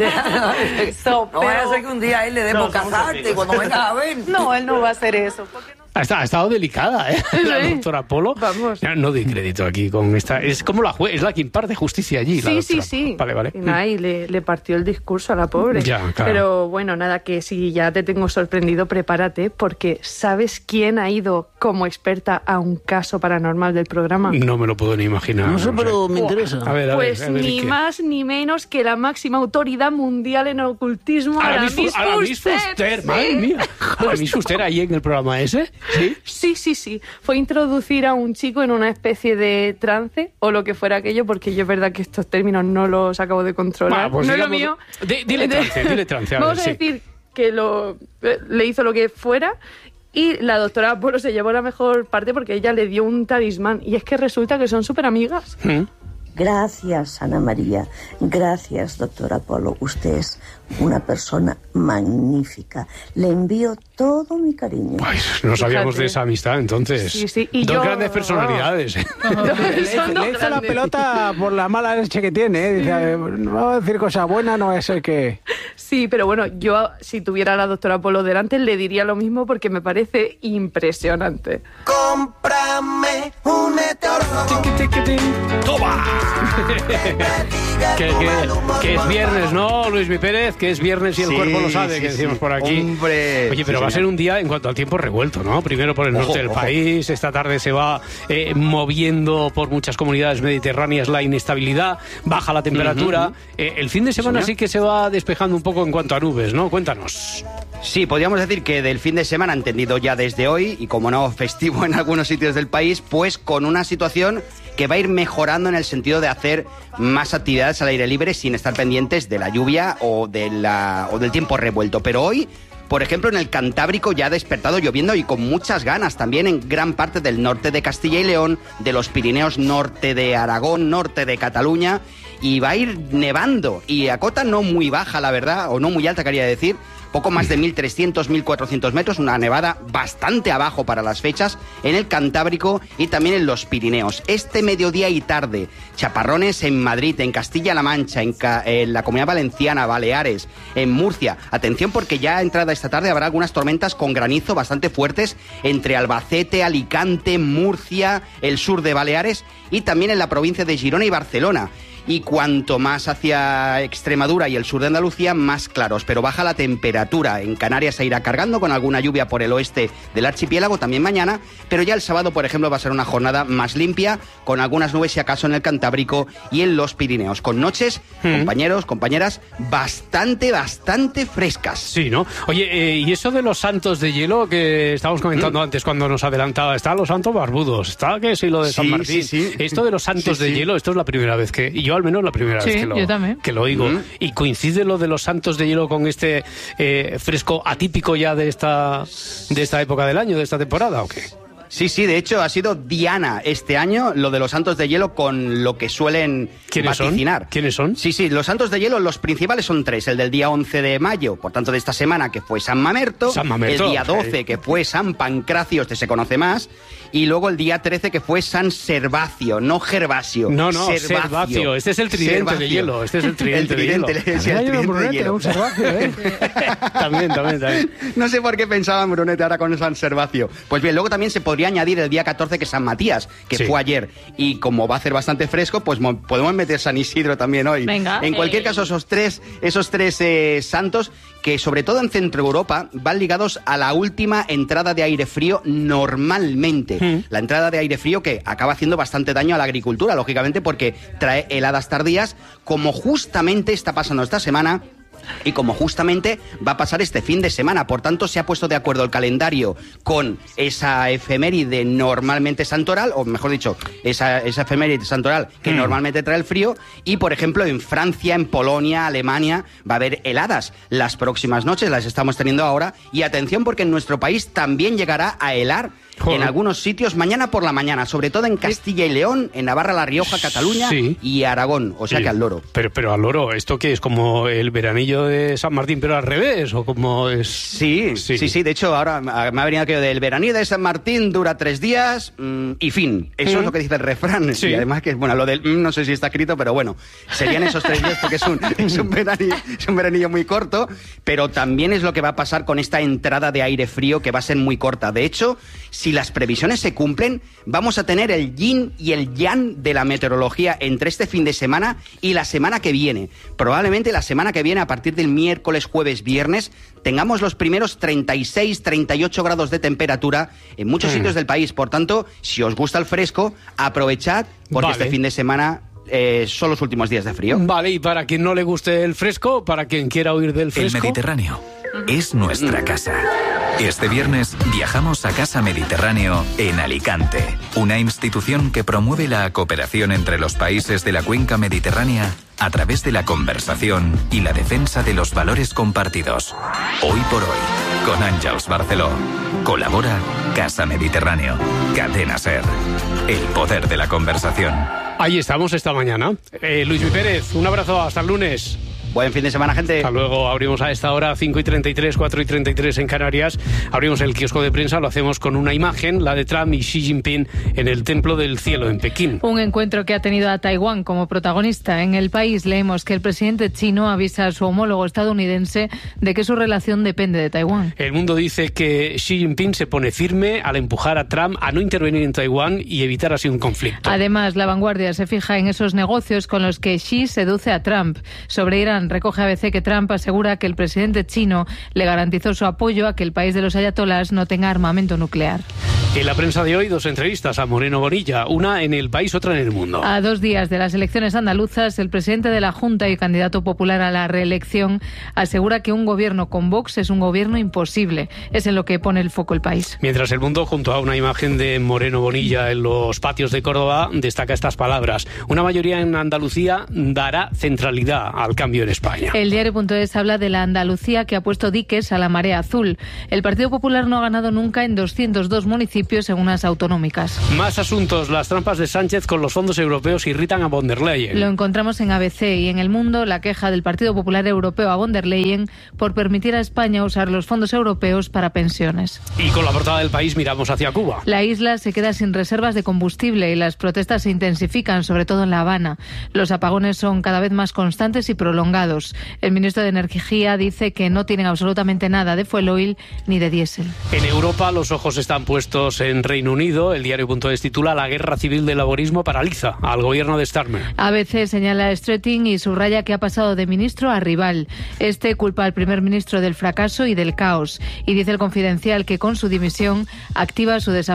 No vaya a ser que un día él le demos cazarte y cuando vengas a ver. No, él no va a hacer eso. Ha estado delicada, la doctora Polo. Vamos. No doy crédito aquí con esta. Es como es la que imparte justicia allí. Sí. Vale. Y le partió el discurso a la pobre. Ya, claro. Pero bueno, nada, que si ya te tengo sorprendido, prepárate, porque ¿sabes quién ha ido como experta a un caso paranormal del programa? No me lo puedo ni imaginar. No sé, pero me interesa. A ver, pues ni más ni menos que la máxima autoridad mundial en ocultismo, Aramis Fuster. Madre mía. Aramis Fuster ahí en el programa ese. Sí. Fue introducir a un chico en una especie de trance o lo que fuera aquello, porque yo es verdad que estos términos no los acabo de controlar. Pues no digamos, es lo mío. Dile trance. Vamos a decir que le hizo lo que fuera, y la doctora Apolo se llevó la mejor parte porque ella le dio un talismán, y es que resulta que son súper amigas. Gracias, Ana María. Gracias, doctora Polo. Usted es una persona magnífica. Le envío todo mi cariño. Ay, no sabíamos de esa amistad, entonces. Sí. Dos grandes personalidades. Le hizo la pelota por la mala leche que tiene. Dice, no va a decir cosas buenas, no es el que... Sí, pero bueno, yo si tuviera a la doctora Polo delante le diría lo mismo, porque me parece impresionante. ¡Cómprame un meteoro! ¡Toma! que es viernes, ¿no, Luis Mi Pérez? Que es viernes y el cuerpo lo sabe, que decimos por aquí. Hombre. Oye, pero va a ser un día en cuanto al tiempo revuelto, ¿no? Primero por el norte del país, esta tarde se va moviendo por muchas comunidades mediterráneas la inestabilidad, baja la temperatura. El fin de semana sí que se va despejando un poco en cuanto a nubes, ¿no? Cuéntanos. Sí, podríamos decir que del fin de semana, entendido ya desde hoy, y como no, festivo en algunos sitios del país, pues con una situación que va a ir mejorando en el sentido de hacer más actividades al aire libre sin estar pendientes de la lluvia o del tiempo revuelto. Pero hoy, por ejemplo, en el Cantábrico ya ha despertado lloviendo, y con muchas ganas también en gran parte del norte de Castilla y León, de los Pirineos, norte de Aragón, norte de Cataluña, y va a ir nevando, y a cota no muy baja, la verdad, o no muy alta, quería decir, poco más de 1.300, 1.400 metros, una nevada bastante abajo para las fechas en el Cantábrico y también en los Pirineos. Este mediodía y tarde, chaparrones en Madrid, en Castilla-La Mancha, en la Comunidad Valenciana, Baleares, en Murcia. Atención, porque ya entrada esta tarde habrá algunas tormentas con granizo bastante fuertes entre Albacete, Alicante, Murcia, el sur de Baleares y también en la provincia de Girona y Barcelona. Y cuanto más hacia Extremadura y el sur de Andalucía, más claros, pero baja la temperatura. En Canarias se irá cargando con alguna lluvia por el oeste del archipiélago también mañana, pero ya el sábado, por ejemplo, va a ser una jornada más limpia, con algunas nubes si acaso en el Cantábrico y en los Pirineos, con noches, compañeros, compañeras, bastante frescas. Sí, ¿no? Oye, y eso de los santos de hielo que estábamos comentando antes cuando nos adelantaba, está los santos barbudos, está que sí lo de San Martín. Sí. Esto de los santos de hielo, esto es la primera vez que... Yo al menos la primera vez que lo oigo. ¿Y coincide lo de los santos de hielo con este fresco atípico ya de esta época del año, de esta temporada, o qué? Sí, de hecho ha sido Diana este año lo de los santos de hielo con lo que suelen vaticinar. ¿Quiénes son? Sí, los santos de hielo, los principales son 3. El del día 11 de mayo, por tanto de esta semana, que fue San Mamerto. El día 12, que fue San Pancracio, este se conoce más. Y luego el día 13, que fue San Servacio, no Gervasio. No, Servacio. Este es el tridente de hielo. Este es el tridente de hielo. Un Servacio, ¿eh? También. No sé por qué pensaba Brunete ahora con San Servacio. Pues bien, luego también se podría añadir el día 14, que es San Matías, que fue ayer. Y como va a hacer bastante fresco, pues podemos meter San Isidro también hoy. Venga. En cualquier caso, esos tres santos, que sobre todo en Centro Europa van ligados a la última entrada de aire frío normalmente. La entrada de aire frío que acaba haciendo bastante daño a la agricultura, lógicamente, porque trae heladas tardías, como justamente está pasando esta semana. Y como justamente va a pasar este fin de semana, por tanto se ha puesto de acuerdo el calendario con esa efeméride normalmente santoral, o mejor dicho, esa efeméride santoral que normalmente trae el frío, y por ejemplo en Francia, en Polonia, Alemania va a haber heladas las próximas noches, las estamos teniendo ahora, y atención porque en nuestro país también llegará a helar. En algunos sitios mañana por la mañana, sobre todo en Castilla y León, en Navarra, La Rioja, Cataluña y Aragón, o sea que al loro. Pero al loro, ¿esto qué es? ¿Como el veranillo de San Martín pero al revés? ¿O como es...? Sí, de hecho ahora me ha venido aquello del veranillo de San Martín dura 3 días y fin. Eso es lo que dice el refrán. Y además que, bueno, lo del no sé si está escrito, pero bueno, serían esos 3 días porque es un veranillo muy corto, pero también es lo que va a pasar con esta entrada de aire frío que va a ser muy corta. De hecho, si las previsiones se cumplen, vamos a tener el yin y el yang de la meteorología entre este fin de semana y la semana que viene. Probablemente la semana que viene, a partir del miércoles, jueves, viernes, tengamos los primeros 36, 38 grados de temperatura en muchos sitios del país. Por tanto, si os gusta el fresco, aprovechad porque este fin de semana... son los últimos días de frío. Vale, y para quien no le guste el fresco, para quien quiera huir del fresco... El Mediterráneo es nuestra casa. Este viernes viajamos a Casa Mediterráneo en Alicante, una institución que promueve la cooperación entre los países de la cuenca mediterránea a través de la conversación y la defensa de los valores compartidos. Hoy por hoy, con Àngels Barceló. Colabora Casa Mediterráneo, Cadena SER. El poder de la conversación. Ahí estamos esta mañana. Luis Mi Pérez, un abrazo, hasta el lunes. Buen fin de semana, gente. Hasta luego. Abrimos a esta hora 5:33, 4:33 en Canarias. Abrimos el kiosco de prensa, lo hacemos con una imagen, la de Trump y Xi Jinping en el Templo del Cielo en Pekín. Un encuentro que ha tenido a Taiwán como protagonista. En El País leemos que el presidente chino avisa a su homólogo estadounidense de que su relación depende de Taiwán. El Mundo dice que Xi Jinping se pone firme al empujar a Trump a no intervenir en Taiwán y evitar así un conflicto. Además, La Vanguardia se fija en esos negocios con los que Xi seduce a Trump. Sobre Irán, recoge ABC que Trump asegura que el presidente chino le garantizó su apoyo a que el país de los ayatolás no tenga armamento nuclear. En la prensa de hoy, 2 entrevistas a Moreno Bonilla, una en El País, otra en El Mundo. A 2 días de las elecciones andaluzas, el presidente de la Junta y candidato popular a la reelección asegura que un gobierno con Vox es un gobierno imposible. Es en lo que pone el foco El País. Mientras El Mundo, junto a una imagen de Moreno Bonilla en los patios de Córdoba, destaca estas palabras: una mayoría en Andalucía dará centralidad al cambio en España. El diario.es habla de la Andalucía que ha puesto diques a la marea azul. El Partido Popular no ha ganado nunca en 202 municipios en unas autonómicas. Más asuntos. Las trampas de Sánchez con los fondos europeos irritan a von der Leyen. Lo encontramos en ABC y en El Mundo, la queja del Partido Popular Europeo a von der Leyen por permitir a España usar los fondos europeos para pensiones. Y con la portada del País miramos hacia Cuba. La isla se queda sin reservas de combustible y las protestas se intensifican, sobre todo en La Habana. Los apagones son cada vez más constantes y prolongados. El ministro de Energía dice que no tienen absolutamente nada de fuel oil ni de diésel. En Europa los ojos están puestos en Reino Unido. El diario.es titula: la guerra civil del laborismo paraliza al gobierno de Starmer. ABC señala a Stretting y subraya que ha pasado de ministro a rival. Este culpa al primer ministro del fracaso y del caos. Y dice El Confidencial que con su dimisión activa su desafío